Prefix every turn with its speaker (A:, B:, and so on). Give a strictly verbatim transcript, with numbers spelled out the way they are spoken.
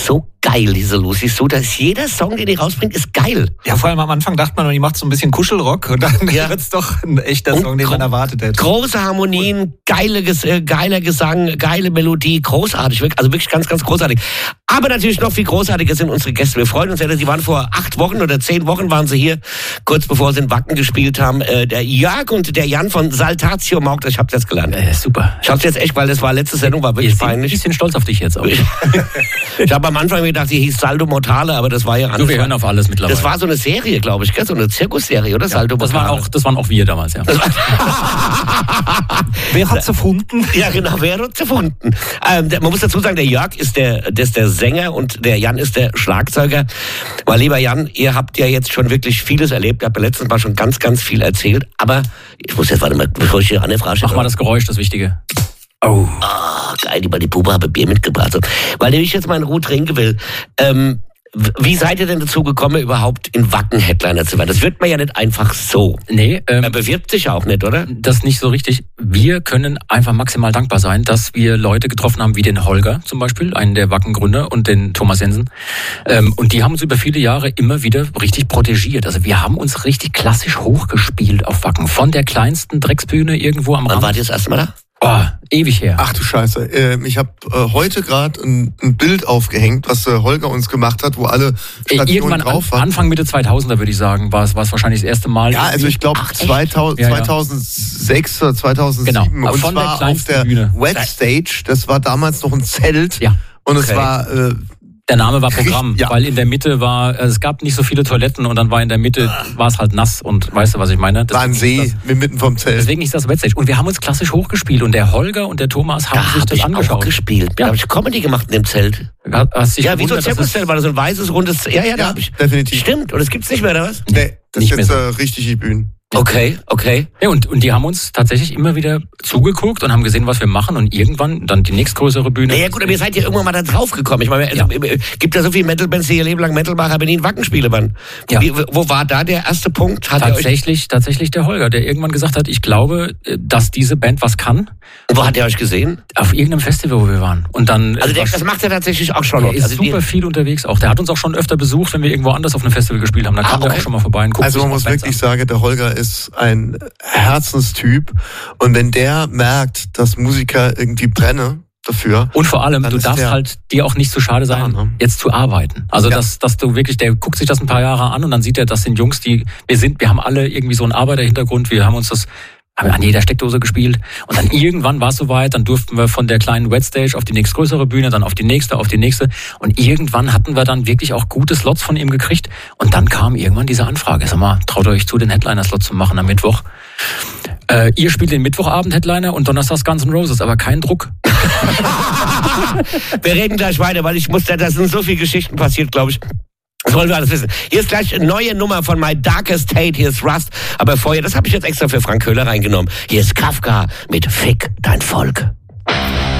A: ist so geil, diese Lucy Sue. Dass jeder Song, den die rausbringt, ist geil.
B: Ja, vor allem am Anfang dachte man, die macht so ein bisschen Kuschelrock und dann ja. wird's doch ein echter Song, den man erwartet hätte.
A: Große Harmonien, geile, äh, geiler Gesang, geile Melodie, großartig. Also wirklich ganz, ganz großartig. Aber natürlich noch viel großartiger sind unsere Gäste. Wir freuen uns ja, sie waren vor acht Wochen oder zehn Wochen waren sie hier, kurz bevor sie in Wacken gespielt haben. Äh, der Jörg und der Jan von Saltatio Morgda. Ich hab's jetzt gelernt.
C: Äh, super.
A: Ich hab's jetzt echt, weil das war letzte Sendung, war wirklich peinlich.
C: Ich bin ein bisschen stolz auf dich jetzt auch.
A: Ich habe am Anfang gedacht, die hieß Saldo Mortale, aber das war ja anders.
C: Du, wir hören auf alles mittlerweile.
A: Das war so eine Serie, glaube ich, gell? So eine Zirkusserie, oder?
C: Ja,
A: Saldo
C: das
A: Mortale.
C: Waren auch, das waren auch wir damals, ja.
B: Wer hat's erfunden?
A: Ja, genau, wer hat's erfunden? Ähm, der, man muss dazu sagen, der Jörg ist der, der ist der Sänger und der Jan ist der Schlagzeuger. Weil, lieber Jan, ihr habt ja jetzt schon wirklich vieles erlebt. Ihr habt ja letztens mal schon ganz, ganz viel erzählt. Aber ich muss jetzt, warte mal, bevor ich hier eine Frage stelle.
C: Mach mal das Geräusch, das Wichtige.
A: Oh, oh geil, die, die Puppe habe Bier mitgebracht. Weil ich jetzt mal in Ruhe trinken will. Ähm, wie seid ihr denn dazu gekommen, überhaupt in Wacken Headliner zu werden? Das wird man ja nicht einfach so.
C: Nee. Ähm,
A: man bewirbt sich auch nicht, oder?
C: Das nicht so richtig. Wir können einfach maximal dankbar sein, dass wir Leute getroffen haben, wie den Holger zum Beispiel, einen der Wacken-Gründer, und den Thomas Jensen. Ähm, und die haben uns über viele Jahre immer wieder richtig protegiert. Also wir haben uns richtig klassisch hochgespielt auf Wacken. Von der kleinsten Drecksbühne irgendwo am Rand.
A: Wann wart ihr das erste Mal da?
C: Oh, ewig her.
D: Ach du Scheiße. Äh, ich habe äh, heute gerade ein, ein Bild aufgehängt, was äh, Holger uns gemacht hat, wo alle Stationen
C: Irgendwann
D: drauf waren.
C: Anfang Mitte zweitausender würde ich sagen, war es wahrscheinlich das erste Mal.
D: Ja, also ich glaube zweitausend,
C: ja, ja.
D: zweitausendsechs oder zweitausendsieben.
C: Genau.
D: Und
C: Von
D: zwar
C: der
D: auf der
C: Bühne.
D: Wet Stage. Das war damals noch ein Zelt.
C: Ja.
D: Und
A: Okay.
D: es war... Äh,
C: Der Name war Programm,
D: Ja.
C: weil in der Mitte war, also es gab nicht so viele Toiletten und dann war in der Mitte, war es halt nass und weißt du, was ich meine?
D: war ein See mitten vom Zelt.
C: Deswegen ist das Wetstage. Und wir haben uns klassisch hochgespielt und der Holger und der Thomas haben
A: Da
C: sich
A: habe
C: das
A: ich
C: angeschaut.
A: auch gespielt. Da
C: Ja.
A: habe ich Comedy gemacht in dem Zelt.
C: Hast dich
A: Ja, wie so ein
C: gewundert, dass es-
A: Zirkuszelt, war das so ein weißes, rundes... Ja, ja, da
D: Ja,
A: habe ich...
D: definitiv.
A: Stimmt, und das gibt's nicht mehr, oder was?
D: Nee, das
C: Nicht
D: ist jetzt
C: mehr
D: äh, richtig die Bühne.
A: Okay, okay.
C: Ja, und, und die haben uns tatsächlich immer wieder zugeguckt und haben gesehen, was wir machen und irgendwann dann die nächstgrößere Bühne.
A: Naja gut, aber ihr seid ja irgendwann mal da drauf gekommen. Ich meine,
C: Ja.
A: es gibt ja so viele Metal-Bands, die ihr Leben lang Metal machen, aber nie in Wackenspiele waren.
C: Ja.
A: Wie, wo war da der erste Punkt? Hat ihr euch,
C: Tatsächlich, tatsächlich der Holger, der irgendwann gesagt hat, ich glaube, dass diese Band was kann.
A: wo hat ihr euch gesehen?
C: Auf irgendeinem Festival, wo wir waren. Und dann,
A: Also der,
C: was-
A: das macht er tatsächlich auch schon.
C: der ist
A: also die-
C: super viel unterwegs auch. Der hat uns auch schon öfter besucht, wenn wir irgendwo anders auf einem Festival gespielt haben. Da
A: Ah,
C: kam der
A: okay.
C: auch schon mal vorbei und guckt
D: Also
C: sich
D: man
C: auch
D: muss
C: Bands
D: wirklich
C: an.
D: sagen, der Holger ist ein Herzenstyp. Und wenn der merkt, dass Musiker irgendwie brennen dafür.
C: Und vor allem,
D: Dann
C: du
D: ist
C: darfst
D: der-
C: halt dir auch nicht zu schade sein,
D: Ja, ne?
C: jetzt zu arbeiten. Also
D: Ja.
C: dass, dass du wirklich, der guckt sich das ein paar Jahre an und dann sieht er, das sind Jungs, die, wir sind, wir haben alle irgendwie so einen Arbeiterhintergrund, wir haben uns das haben wir an jeder Steckdose gespielt und dann irgendwann war es soweit, dann durften wir von der kleinen Wet Stage auf die nächstgrößere Bühne, dann auf die nächste, auf die nächste und irgendwann hatten wir dann wirklich auch gute Slots von ihm gekriegt und dann kam irgendwann diese Anfrage, sag mal, traut euch zu, den Headliner-Slot zu machen am Mittwoch. Äh, ihr spielt den Mittwochabend-Headliner und donnerstags Guns N' Roses, aber kein Druck.
A: Wir reden gleich weiter, weil ich muss, da sind so viele Geschichten passiert, glaube ich. Das wollen wir alles wissen. Hier ist gleich eine neue Nummer von My Darkest Hate. Hier ist Rust. Aber vorher, das habe ich jetzt extra für Frank Köhler reingenommen. Hier ist Kafka mit Fick dein Volk.